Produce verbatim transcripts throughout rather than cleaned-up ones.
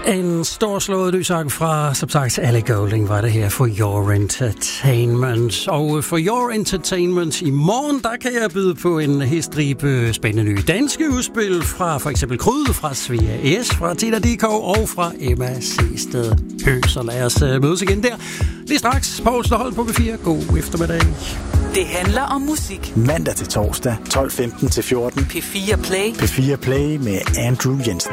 En storslået lysang fra, som sagt, Ellie Goulding var det her for Your Entertainment. Og for Your Entertainment i morgen, der kan jeg byde på en histribe spændende nye danske udspil fra for eksempel Kryd, fra Svea S, fra Tina Dikov og fra Emma Seested Høgh. Så lad os mødes igen der. Lige straks, Poul Stålholm på B fire. God eftermiddag. Det handler om musik. Mandag til torsdag, tolv femten til fjorten. P fire Play. P fire Play med Andrew Jensen.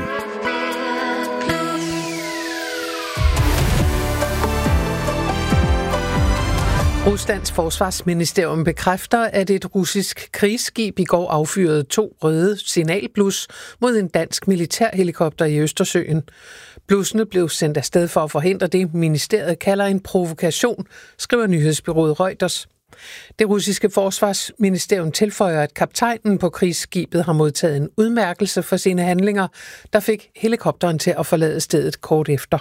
Ruslands forsvarsministerium bekræfter, at et russisk krigsskib i går affyrede to røde signalblus mod en dansk militærhelikopter i Østersøen. Blussene blev sendt afsted for at forhindre det, ministeriet kalder en provokation, skriver nyhedsbureauet Reuters. Det russiske forsvarsministerium tilføjer, at kaptajnen på krigsskibet har modtaget en udmærkelse for sine handlinger, der fik helikopteren til at forlade stedet kort efter.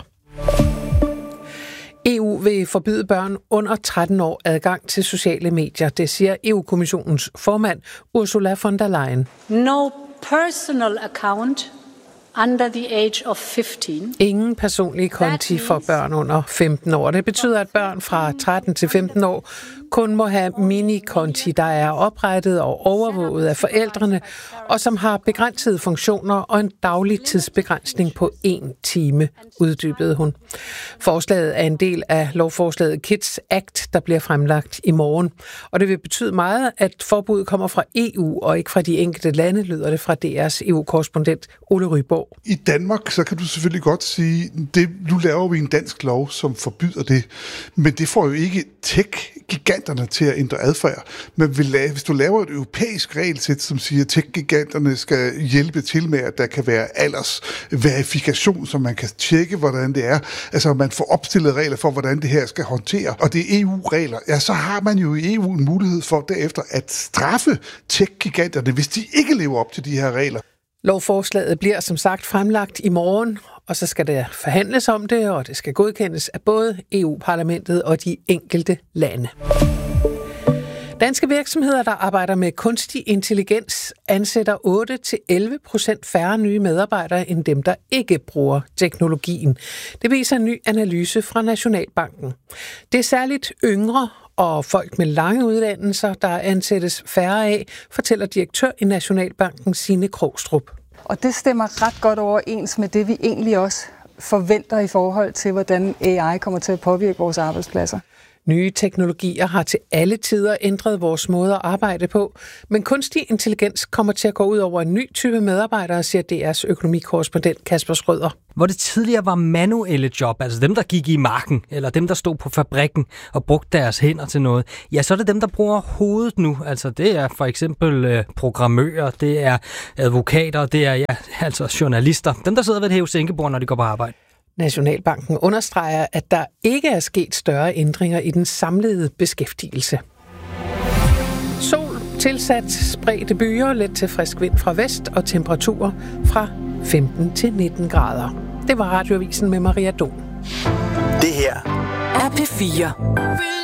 E U vil forbyde børn under tretten år adgang til sociale medier, det siger E U-kommissionens formand Ursula von der Leyen. No personal account under the age of fifteen. Ingen personlige konti for børn under femten år. Det betyder, at børn fra tretten til femten år kun må have minikonti, der er oprettet og overvåget af forældrene, og som har begrænsede funktioner og en daglig tidsbegrænsning på en time, uddybede hun. Forslaget er en del af lovforslaget Kids Act, der bliver fremlagt i morgen. Og det vil betyde meget, at forbuddet kommer fra E U og ikke fra de enkelte lande, lyder det fra D R's E U-korrespondent Ole Ryborg. I Danmark, så kan du selvfølgelig godt sige, det, nu laver vi en dansk lov, som forbyder det, men det får jo ikke tech-giganterne til at ændre adfærd. Men hvis du laver et europæisk regelsæt, som siger, at tech-giganterne skal hjælpe til med, at der kan være aldersverifikation, så man kan tjekke, hvordan det er, altså man får opstillet regler for, hvordan det her skal håndtere, og det er E U-regler, ja, så har man jo i E U en mulighed for derefter at straffe tech-giganterne, hvis de ikke lever op til de her regler. Lovforslaget bliver som sagt fremlagt i morgen, og så skal der forhandles om det, og det skal godkendes af både E U-parlamentet og de enkelte lande. Danske virksomheder, der arbejder med kunstig intelligens, ansætter otte til elleve procent færre nye medarbejdere end dem, der ikke bruger teknologien. Det viser en ny analyse fra Nationalbanken. Det er særligt yngre og folk med lange uddannelser, der ansættes færre af, fortæller direktør i Nationalbanken Signe Krogstrup. Og det stemmer ret godt overens med det, vi egentlig også forventer i forhold til, hvordan A I kommer til at påvirke vores arbejdspladser. Nye teknologier har til alle tider ændret vores måde at arbejde på, men kunstig intelligens kommer til at gå ud over en ny type medarbejdere, siger D R's økonomikorrespondent Kasper Schrøder. Hvor det tidligere var manuelle job, altså dem, der gik i marken, eller dem, der stod på fabrikken og brugte deres hænder til noget, ja, så er det dem, der bruger hovedet nu. Altså det er for eksempel øh, programmører, det er advokater, det er ja, altså journalister, dem, der sidder ved et hæve-sænkebord, når de går på arbejde. Nationalbanken understreger, at der ikke er sket større ændringer i den samlede beskæftigelse. Sol, tilsat spredte byer, let til frisk vind fra vest og temperaturer fra femten til nitten grader. Det var Radioavisen med Maria Don. Det her er P fire.